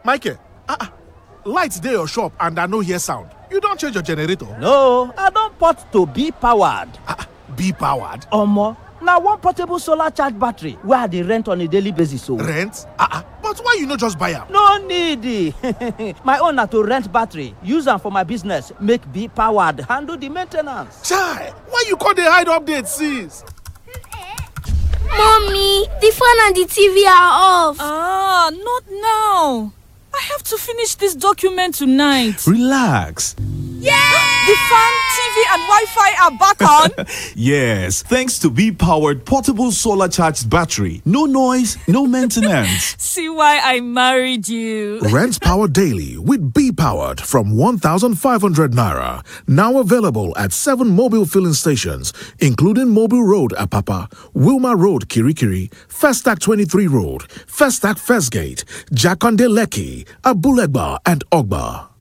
Michael, lights dey your shop and I no hear sound. You don change your generator? No, I don port to be powered. Be powered? Omo, na one portable solar charge battery wey I dey rent on a daily basis o. Rent? But why you no just buy am? No need. My own na to rent battery, use am for my business, make be powered, handle the main ten ance. Chai, why you come dey hide updates since? Mommy, the fan and the TV are off. Not now. I have to finish this document tonight. Relax. Yeah! The fan, TV, and Wi-Fi are back on. Yes, thanks to B-powered portable solar charged battery. No noise, no maintenance. See why I married you. Rent power daily with Be Powered from 1,500 naira. Now available at 7 mobile filling stations, including Mobile Road, Apapa, Wilma Road, Kirikiri, Festac 23 Road, Festac First Gate, Jakonde Lekki, Abulegba, and Ogba.